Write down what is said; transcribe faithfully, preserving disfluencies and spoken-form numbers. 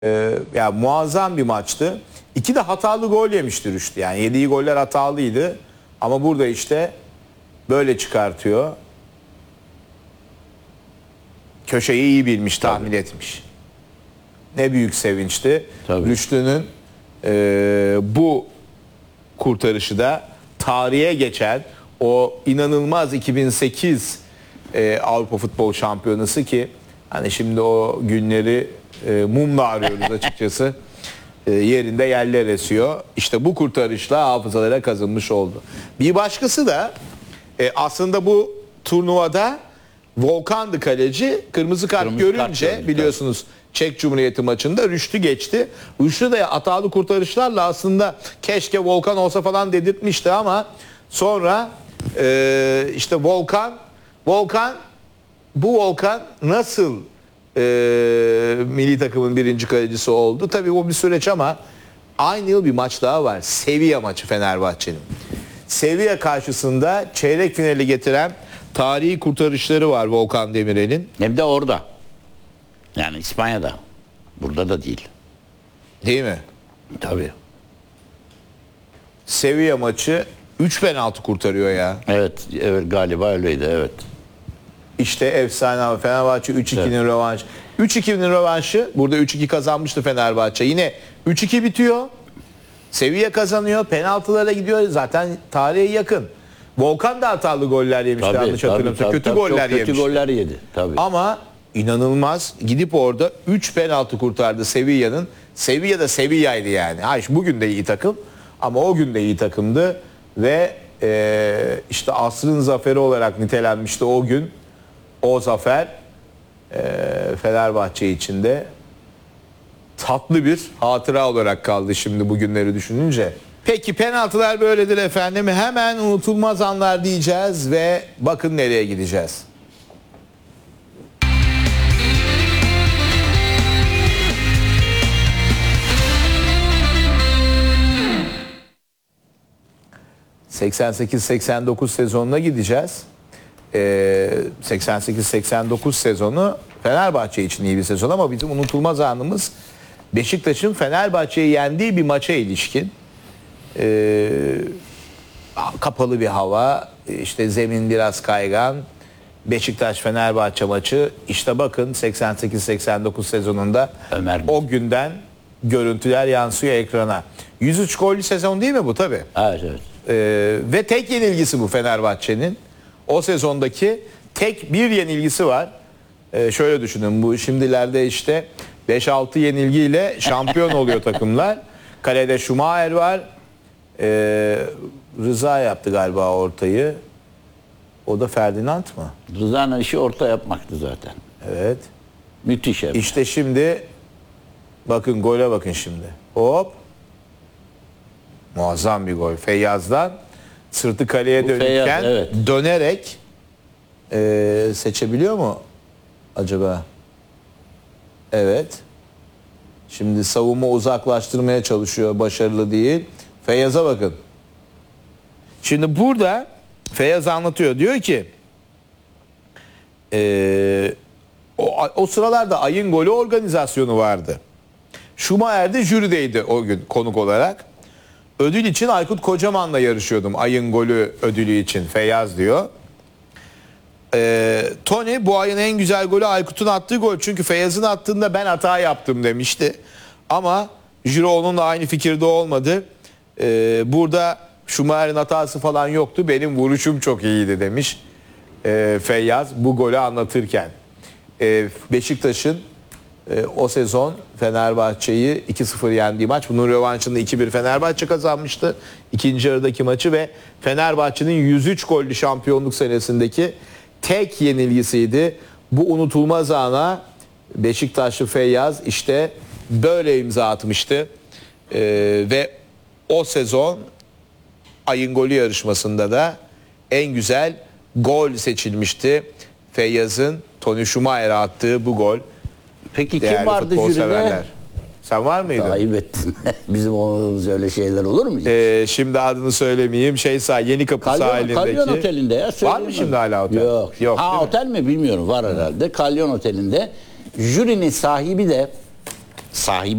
Ee, yani muazzam bir maçtı. İki de hatalı gol yemişti Rüştü. Yani yediği goller hatalıydı. Ama burada işte böyle çıkartıyor. Köşeyi iyi bilmiş, tahmin Tabii. etmiş. Ne büyük sevinçti. Tabii. Rüştü'nün e, bu kurtarışı da tarihe geçen o inanılmaz iki bin sekiz e, Avrupa Futbol Şampiyonası ki hani şimdi o günleri e, mumla arıyoruz açıkçası. E, yerinde yerler esiyor. İşte bu kurtarışla hafızalara kazınmış oldu. Bir başkası da e, aslında bu turnuvada Volkan'dı kaleci. Kırmızı kart Kırmızı görünce kart biliyorsunuz Çek Cumhuriyeti maçında Rüştü geçti. Rüştü de hatalı kurtarışlarla aslında keşke Volkan olsa falan dedirtmişti ama sonra e, işte Volkan Volkan bu Volkan nasıl e, milli takımın birinci kalecisi oldu? Tabii o bir süreç ama aynı yıl bir maç daha var. Sevilla maçı Fenerbahçe'nin. Sevilla karşısında çeyrek finali getiren tarihi kurtarışları var Volkan Demirel'in. Hem de orada. Yani İspanya'da. Burada da değil. Değil mi? Tabii. Sevilla maçı üç penaltı kurtarıyor ya. Evet, evet galiba öyleydi, evet. İşte efsane abi. Fenerbahçe üç ikinin evet. rövanşı. üç ikinin rövanşı. Burada üç iki kazanmıştı Fenerbahçe. Yine üç iki bitiyor. Sevilla kazanıyor. Penaltılara gidiyor. Zaten tarihe yakın. Volkan da hatalı goller yemişti. Tabii, yanlış tabii, hatırlamıyorsam. tabii, Kötü tabii, goller kötü yemişti. goller yedi. Tabii. Ama inanılmaz gidip orada üç penaltı kurtardı Sevilla'nın. Sevilla da Sevilla'ydı yani. Ha, işte bugün de iyi takım ama o gün de iyi takımdı ve e, işte asrın zaferi olarak nitelenmişti o gün. O zafer e, Fenerbahçe için de tatlı bir hatıra olarak kaldı şimdi bugünleri düşününce. Peki penaltılar böyledir efendim. Hemen unutulmaz anlar diyeceğiz ve bakın nereye gideceğiz. seksen sekiz seksen dokuz sezonuna gideceğiz. Ee, seksen sekiz seksen dokuz sezonu Fenerbahçe için iyi bir sezon ama bizim unutulmaz anımız Beşiktaş'ın Fenerbahçe'yi yendiği bir maça ilişkin. Ee, kapalı bir hava, işte zemin biraz kaygan. Beşiktaş-Fenerbahçe maçı. İşte bakın seksen sekiz seksen dokuz sezonunda Ömer o günden görüntüler yansıyor ekrana. yüz üç gollü sezon değil mi bu tabii? Evet, evet. Ee, ve tek yenilgisi bu Fenerbahçe'nin. O sezondaki tek bir yenilgisi var. Ee, şöyle düşünün, bu şimdilerde işte beş altı yenilgiyle şampiyon oluyor takımlar. Kalede Schumacher var. Ee, Rıza yaptı galiba ortayı. O da Ferdinand mı? Rıza'nın işi orta yapmaktı zaten. Evet. Müthiş. Hem. İşte şimdi bakın gole bakın şimdi. Hop. Muazzam bir gol. Feyyaz'dan sırtı kaleye dönükken Feyyaz, evet. dönerek e, seçebiliyor mu acaba? Evet. Şimdi savunma uzaklaştırmaya çalışıyor. Başarılı değil. Feyyaz'a bakın. Şimdi burada Feyyaz anlatıyor. Diyor ki e, o, o sıralarda Ay'ın golü organizasyonu vardı. Schumacher de jürideydi o gün konuk olarak. Ödül için Aykut Kocaman'la yarışıyordum. Ayın golü ödülü için. Feyyaz diyor. Ee, Tony bu ayın en güzel golü Aykut'un attığı gol. Çünkü Feyyaz'ın attığında ben hata yaptım demişti. Ama jüri onunla aynı fikirde olmadı. Ee, burada Schumacher'in hatası falan yoktu. Benim vuruşum çok iyiydi demiş ee, Feyyaz bu golü anlatırken. Ee, Beşiktaş'ın e, o sezon Fenerbahçe'yi iki sıfır yendiği maç. Bunun rövanşında iki bir Fenerbahçe kazanmıştı. İkinci yarıdaki maçı ve Fenerbahçe'nin yüz üç gollü şampiyonluk senesindeki tek yenilgisiydi. Bu unutulmaz ana Beşiktaşlı Feyyaz işte böyle imza atmıştı. Ee, ve o sezon Ayın golü yarışmasında da en güzel gol seçilmişti. Feyyaz'ın Tony Schumacher'e attığı bu gol. Peki değerli kim vardı jüride? Sen var mıydın? Ayıp ettin. Bizim olmadığımız öyle şeyler olur mu? Ee, şimdi adını söylemeyeyim. Şey sağ Yenikapı Kalyon, sahilindeki. Kalyon Oteli'nde ya. Var mı şimdi hala otel? Yok. Yok ha otel mi? mi bilmiyorum. Var herhalde. Kalyon Oteli'nde. Jürinin sahibi de sahibi